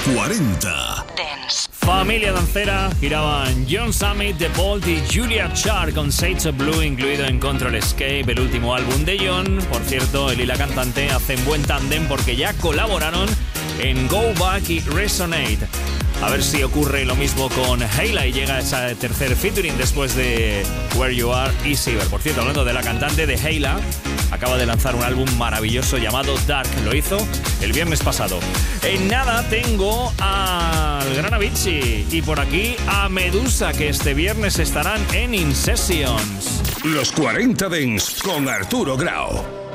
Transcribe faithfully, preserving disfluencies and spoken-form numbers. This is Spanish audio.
cuarenta Dance. Familia dancera, giraban John Summit, The Bolt y Julia Char con Shades of Blue incluido en Control Escape, el último álbum de John. Por cierto, él y la cantante hacen buen tándem porque ya colaboraron en Go Back y Resonate. A ver si ocurre lo mismo con Hayla y llega esa tercer featuring después de Where You Are y Siever. Por cierto, hablando de la cantante de Hayla, acaba de lanzar un álbum maravilloso llamado Dark. Lo hizo el viernes pasado. En nada tengo al gran Avicii y por aquí a Medusa, que este viernes estarán en In Sessions. Los cuarenta Dance con Arturo Grau.